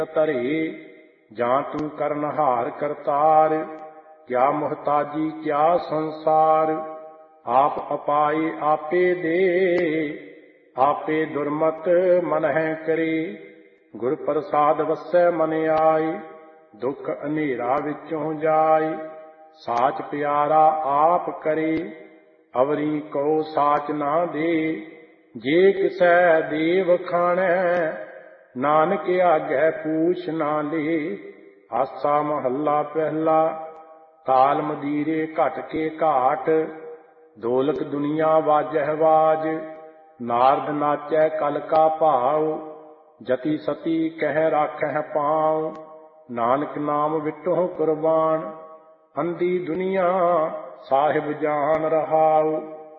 ਧਰੇ ਜਾਂ ਤੂੰ ਕਰਨਹਾਰ ਕਰਤਾਰ। ਕਿਆ ਮੁਹਤਾਜੀ ਕਿਆ ਸੰਸਾਰ, ਆਪ ਅਪਾਏ ਆਪੇ ਦੇ। ਆਪੇ ਦੁਰਮਤ ਮਨਹਿ ਕਰੇ, ਗੁਰ ਪ੍ਰਸਾਦ ਵਸੈ ਮਨ ਆਏ। ਦੁੱਖ ਹਨੇਰਾ ਵਿੱਚੋਂ ਜਾਏ, ਸਾਚ ਪਿਆਰਾ ਆਪ ਕਰੇ। ਅਵਰੀ ਕੋ ਸਾਚ ਨਾ ਦੇ, ਜੇ ਕਿਸੈ ਦੇਵ ਖਾਣੈ। ਨਾਨਕ ਆਗੈ ਪੂਛ ਨਾ ਲੇ। ਆਸਾ ਮਹੱਲਾ ਪਹਿਲਾ। ਤਾਲ ਮਦੀਰੇ ਘਟ ਕੇ ਘਾਟ, ਢੋਲਕ ਦੁਨੀਆ ਵਾਜਹਿ ਵਾਜ। ਨਾਰਦ ਨਾਚੈ ਕਲ ਕਾ ਭਾਉ, ਜਤੀ ਸਤੀ ਕਹਿ ਰਾਖਹਿ ਪਾਉ। ਨਾਨਕ ਨਾਮ ਵਿਟਹੁ ਕੁਰਬਾਨ, ਅੰਧੀ ਦੁਨੀਆ ਸਾਹਿਬ ਜਾਨ ਰਹਾਉ।